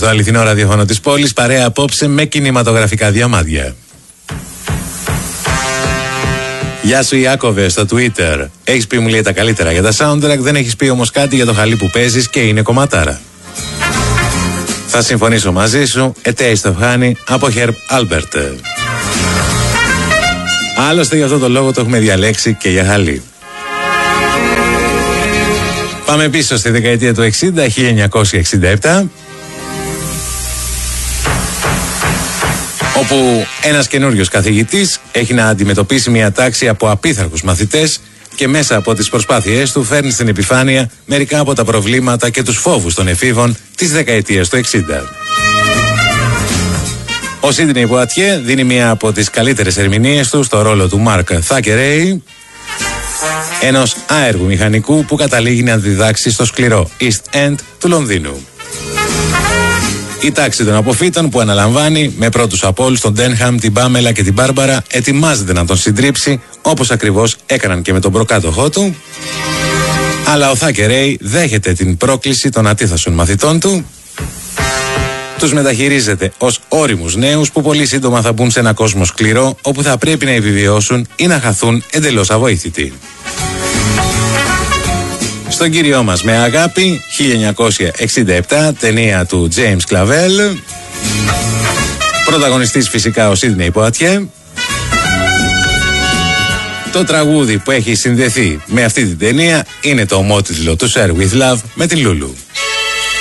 στο αληθινό ραδιόφωνο της πόλης, παρέα απόψε με κινηματογραφικά διαμάδια. Γεια σου Ιάκωβε στο Twitter. Έχεις πει, μου λέει, τα καλύτερα για τα soundtrack, δεν έχεις πει όμως κάτι για το χαλί που παίζεις και είναι κομματάρα. Θα συμφωνήσω μαζί σου. A Taste of Honey από Herb Alpert. Άλλωστε για αυτό το λόγο το έχουμε διαλέξει και για χαλί. Πάμε πίσω στη δεκαετία του 60, 1967, όπου ένας καινούριος καθηγητής έχει να αντιμετωπίσει μια τάξη από απίθαρχους μαθητές και μέσα από τις προσπάθειές του φέρνει στην επιφάνεια μερικά από τα προβλήματα και τους φόβους των εφήβων της δεκαετίας του 60. Ο Σίντνεϊ Πουατιέ δίνει μια από τις καλύτερες ερμηνείες του στο ρόλο του Μαρκ Θάκερεϊ, ενός άεργου μηχανικού που καταλήγει να διδάξει στο σκληρό East End του Λονδίνου. Η τάξη των αποφύτων που αναλαμβάνει με πρώτους από όλους τον Ντένχαμ, την Πάμελα και την Μπάρμπαρα ετοιμάζεται να τον συντρίψει, όπως ακριβώς έκαναν και με τον προκάτοχό του, αλλά ο Θάκερεϊ δέχεται την πρόκληση των ατίθασων μαθητών του, τους μεταχειρίζεται ως ώριμους νέους που πολύ σύντομα θα μπουν σε ένα κόσμο σκληρό όπου θα πρέπει να επιβιώσουν ή να χαθούν εντελώς αβοήθητοι. Στον κύριό μας με αγάπη, 1967, ταινία του James Clavell, πρωταγωνιστής φυσικά ο Σίντνεϊ Πουατιέ. Το τραγούδι που έχει συνδεθεί με αυτή την ταινία είναι το ομότιτλο του Share With Love με τη Λούλου.